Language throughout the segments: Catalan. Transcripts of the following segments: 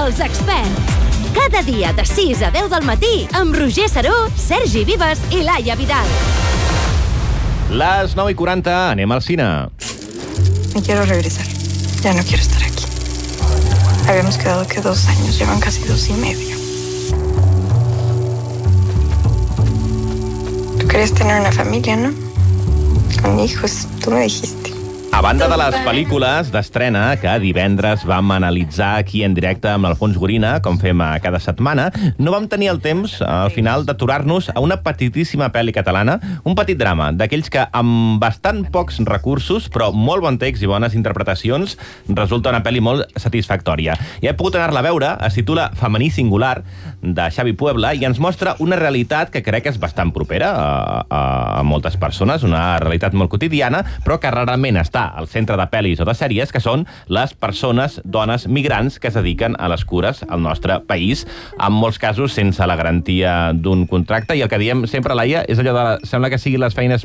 Els experts. Cada dia de 6 a 10 del matí amb Roger Saró, Sergi Vives i Laia Vidal. Les 9:40, anem al cine. Me quiero regresar. Ya no quiero estar aquí. Habíamos quedado que 2 años, llevan casi 2 y medio. Tú querías tener una familia, ¿no? Con hijos, tú me dijiste. A banda de les pel·lícules d'estrena que divendres vam analitzar aquí en directe amb l'Alfons Gorina, com fem cada setmana, no vam tenir el temps, al final, d'aturar-nos a una petitíssima pel·li catalana, un petit drama, d'aquells que amb bastant pocs recursos, però molt bon text i bones interpretacions, resulta una pel·li molt satisfactòria. Ja he pogut anar-la a veure, es titula Femení Singular, de Xavi Puebla, i ens mostra una realitat que crec que és bastant propera a moltes persones, una realitat molt quotidiana, però que rarament està al centre de pel·lis o de sèries, que són les persones, dones migrants que es dediquen a les cures al nostre país, en molts casos sense la garantia d'un contracte, i el que diem sempre, Laia, és allò de sembla que siguin les feines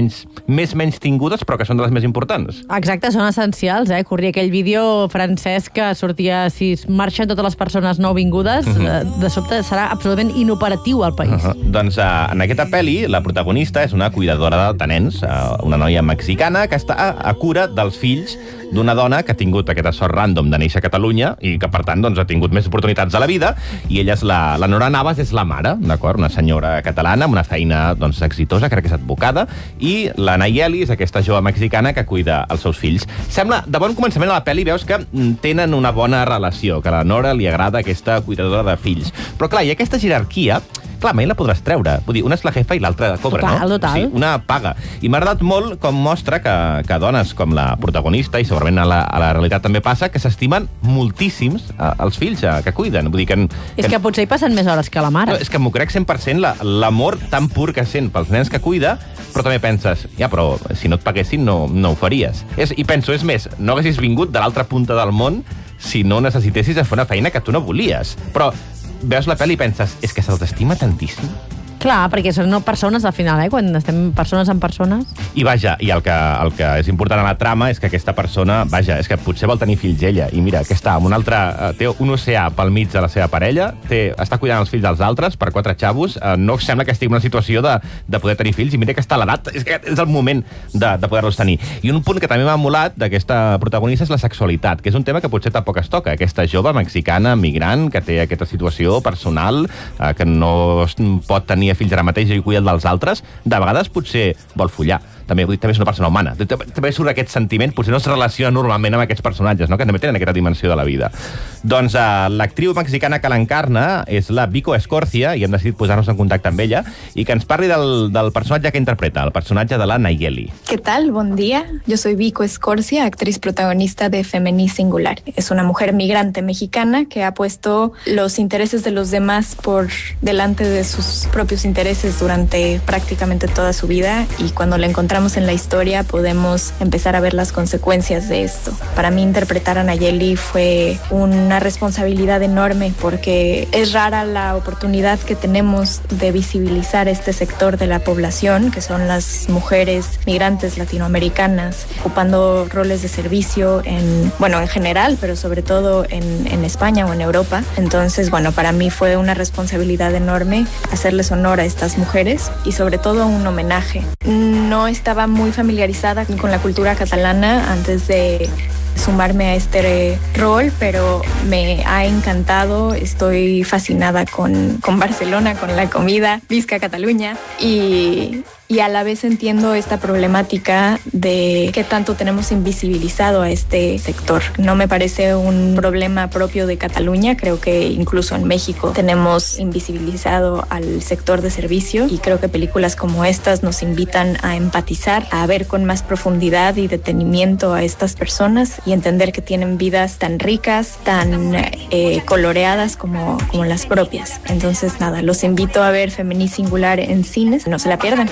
més menystingudes, però que són de les més importants. Exacte, són essencials, Corria aquell vídeo francès que sortia si marxen totes les persones nouvingudes, de sobte serà absolutament inoperatiu al país. Doncs en aquesta pel·li, la protagonista és una cuidadora de nens, una noia mexicana que està a cura dels fills d'una dona que ha tingut aquesta sort random de néixer a Catalunya i que, per tant, ha tingut més oportunitats a la vida, i ella és la Nora Navas, és la mare, d'acord? Una senyora catalana amb una feina exitosa, crec que és advocada, i la Nayeli és aquesta jove mexicana que cuida els seus fills. Sembla, de bon començament a la pel·li, veus que tenen una bona relació, que a la Nora li agrada aquesta cuidadora de fills. Però, clar, hi ha aquesta jerarquia, clar, mai la podràs treure. Vull dir, una és la jefa i l'altra cobra, no? Total. Sí, una paga. I m'ha agradat molt com mostra que dones com la protagonista, i segurament a la realitat també passa, que s'estimen moltíssims els fills que cuiden. Vull dir que... És que potser hi passen més hores que la mare. No, és que m'ho crec 100%, l'amor tan pur que sent pels nens que cuida, però també penses, però si no et paguessin no ho faries. I penso, és més, no haguessis vingut de l'altra punta del món si no necessitessis fer una feina que tu no volies. Però veus la pel·li i penses, és que se'ls estima tantíssim. Clar, perquè són persones al final, quan estem persones amb persones. I vaja, i el que és important a la trama és que aquesta persona, és que potser vol tenir fills ella, i mira, que està amb un altre, té un oceà pel mig de la seva parella, està cuidant els fills dels altres per 4 xavos, no sembla que estigui en una situació de poder tenir fills, i mira que està a l'edat, és el moment de poder-los tenir. I un punt que també m'ha molat d'aquesta protagonista és la sexualitat, que és un tema que potser tampoc es toca. Aquesta jove mexicana, migrant, que té aquesta situació personal, que no pot tenir fills ara mateix i cuida dels altres, de vegades potser vol follar. També és una persona humana. També surt aquest sentiment, potser no es relaciona normalment amb aquests personatges, no? Que també tenen aquesta dimensió de la vida. Doncs l'actriu mexicana que l'encarna és la Vico Escorcia, i hem decidit posar-nos en contacte amb ella, i que ens parli del personatge que interpreta, el personatge de la Nayeli. ¿Qué tal? Buen día. Yo soy Vico Escorcia, actriz protagonista de Femení Singular. Es una mujer migrante mexicana que ha puesto los intereses de los demás por delante de sus propios intereses durante prácticamente toda su vida, y cuando la encontramos en la historia podemos empezar a ver las consecuencias de esto. Para mí interpretar a Nayeli fue una responsabilidad enorme, porque es rara la oportunidad que tenemos de visibilizar este sector de la población, que son las mujeres migrantes latinoamericanas, ocupando roles de servicio en general, pero sobre todo en España o en Europa. Entonces, para mí fue una responsabilidad enorme hacerles honor a estas mujeres y sobre todo un homenaje. No estaba muy familiarizada con la cultura catalana antes de sumarme a este rol, pero me ha encantado. Estoy fascinada con Barcelona, con la comida, visca Cataluña, y a la vez entiendo esta problemática de qué tanto tenemos invisibilizado a este sector. No me parece un problema propio de Cataluña, creo que incluso en México tenemos invisibilizado al sector de servicio, y creo que películas como estas nos invitan a empatizar, a ver con más profundidad y detenimiento a estas personas y entender que tienen vidas tan ricas, tan coloreadas como las propias. Entonces, nada, los invito a ver Femení Singular en cines, no se la pierdan.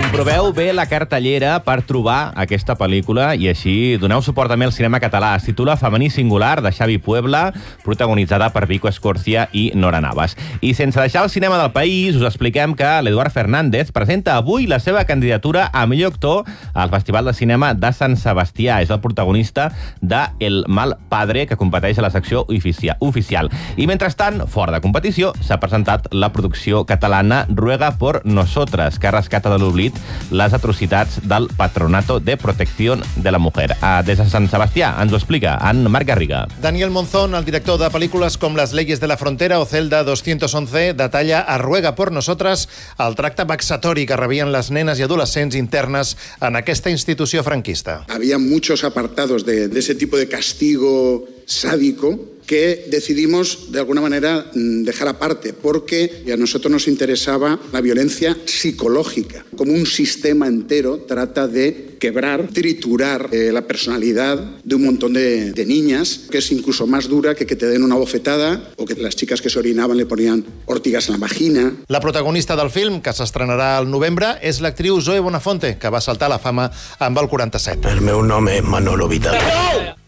Proveu bé la cartellera per trobar aquesta pel·lícula i així doneu suport també al cinema català. Es titula Femení Singular, de Xavi Puebla, protagonitzada per Vico Escorcia i Nora Navas. I sense deixar el cinema del país, us expliquem que l'Eduard Fernández presenta avui la seva candidatura a millor actor al Festival de Cinema de Sant Sebastià. És el protagonista de El mal padre, que competeix a la secció oficial. I mentrestant, fora de competició, s'ha presentat la producció catalana Ruega por Nosotras, que rescata de l'oblit les atrocitats del Patronato de Protección de la Mujer. Des de Sant Sebastià ens ho explica en Marc Garriga. Daniel Monzón, el director de pel·lícules com Las leyes de la frontera o Celda 211, detalla a Ruega por Nosotras el tracte vexatori que rebien les nenes i adolescents internes en aquesta institució franquista. Había muchos apartados de ese tipo de castigo sádico que decidimos, de alguna manera, dejar aparte, porque a nosotros nos interesaba la violencia psicológica. Como un sistema entero trata de quebrar, triturar la personalidad de un montón de niñas, que es incluso más dura que te den una bofetada o que las chicas que se orinaban le ponían ortigas en la vagina. La protagonista del film, que s'estrenarà al novembre, és l'actriu Zoe Bonafonte, que va saltar a la fama amb el 47. El meu nom és Manolo Vital.